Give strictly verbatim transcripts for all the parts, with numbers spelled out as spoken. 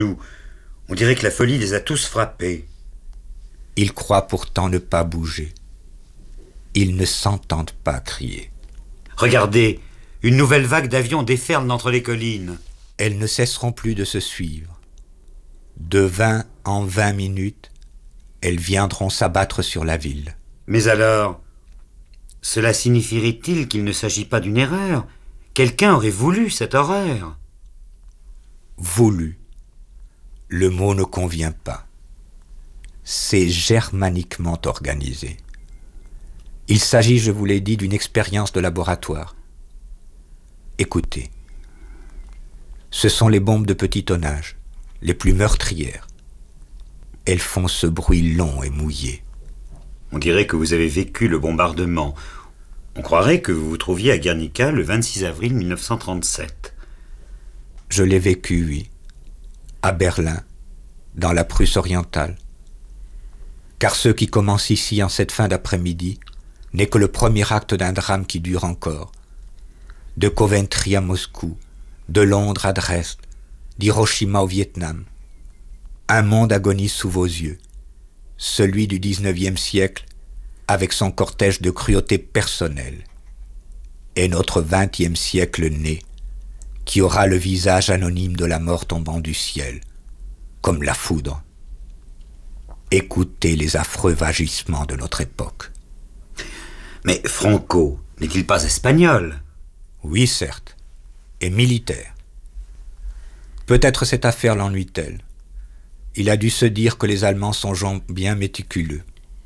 Nous, on dirait que la folie les a tous frappés. Ils croient pourtant ne pas bouger. Ils ne s'entendent pas crier. Regardez, une nouvelle vague d'avions déferle d'entre les collines. Elles ne cesseront plus de se suivre. De vingt en vingt minutes, elles viendront s'abattre sur la ville. Mais alors, cela signifierait-il qu'il ne s'agit pas d'une erreur ? Quelqu'un aurait voulu cette horreur. Voulu. Le mot ne convient pas. C'est germaniquement organisé. Il s'agit, je vous l'ai dit, d'une expérience de laboratoire. Écoutez. Ce sont les bombes de petit tonnage, les plus meurtrières. Elles font ce bruit long et mouillé. On dirait que vous avez vécu le bombardement. On croirait que vous vous trouviez à Guernica le vingt-six avril mille neuf cent trente-sept. Je l'ai vécu, oui. À Berlin, dans la Prusse orientale. Car ce qui commence ici en cette fin d'après-midi n'est que le premier acte d'un drame qui dure encore. De Coventry à Moscou, de Londres à Dresde, d'Hiroshima au Vietnam. Un monde agonise sous vos yeux, celui du dix-neuvième siècle, avec son cortège de cruauté personnelle, et notre vingtième siècle né, qui aura le visage anonyme de la mort tombant du ciel, comme la foudre. Écoutez les affreux vagissements de notre époque. Mais Franco n'est-il pas espagnol ? Oui, certes, et militaire. Peut-être cette affaire l'ennuie-t-elle. Il a dû se dire que les Allemands sont gens bien méticuleux.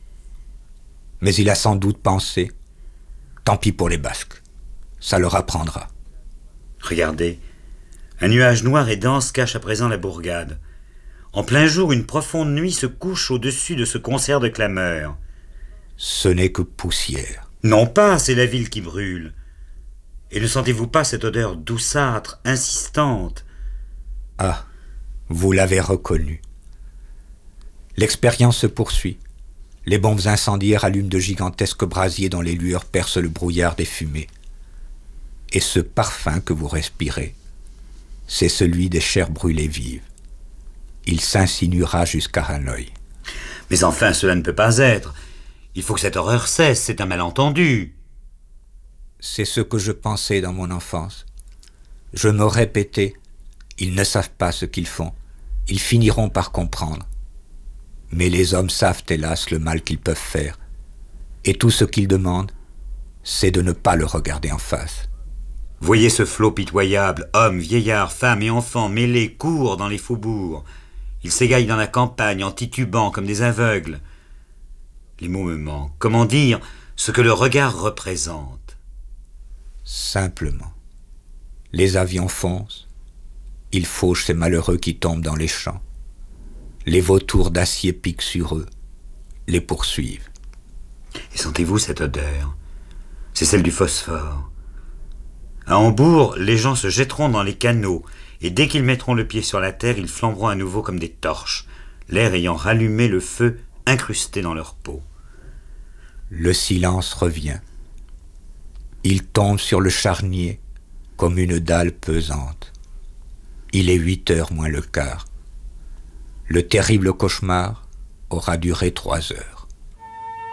Mais il a sans doute pensé, tant pis pour les Basques, ça leur apprendra. Regardez, un nuage noir et dense cache à présent la bourgade. En plein jour, une profonde nuit se couche au-dessus de ce concert de clameurs. Ce n'est que poussière. Non pas, c'est la ville qui brûle. Et ne sentez-vous pas cette odeur douceâtre, insistante ? Ah, vous l'avez reconnu. L'expérience se poursuit. Les bombes incendiaires allument de gigantesques brasiers dont les lueurs percent le brouillard des fumées. Et ce parfum que vous respirez, c'est celui des chairs brûlées vives. Il s'insinuera jusqu'à Hanoï. Mais enfin, cela ne peut pas être. Il faut que cette horreur cesse, c'est un malentendu. C'est ce que je pensais dans mon enfance. Je me répétais, ils ne savent pas ce qu'ils font. Ils finiront par comprendre. Mais les hommes savent, hélas, le mal qu'ils peuvent faire. Et tout ce qu'ils demandent, c'est de ne pas le regarder en face. Voyez ce flot pitoyable, hommes, vieillards, femmes et enfants mêlés courent dans les faubourgs. Ils s'égaillent dans la campagne en titubant comme des aveugles. Les mots me manquent. Comment dire ce que le regard représente ? Simplement. Les avions foncent. Ils fauchent ces malheureux qui tombent dans les champs. Les vautours d'acier piquent sur eux, les poursuivent. Et sentez-vous cette odeur ? C'est celle du phosphore. À Hambourg, les gens se jetteront dans les canaux, et dès qu'ils mettront le pied sur la terre, ils flamberont à nouveau comme des torches, l'air ayant rallumé le feu incrusté dans leur peau. Le silence revient. Il tombe sur le charnier comme une dalle pesante. Il est huit heures moins le quart. Le terrible cauchemar aura duré trois heures.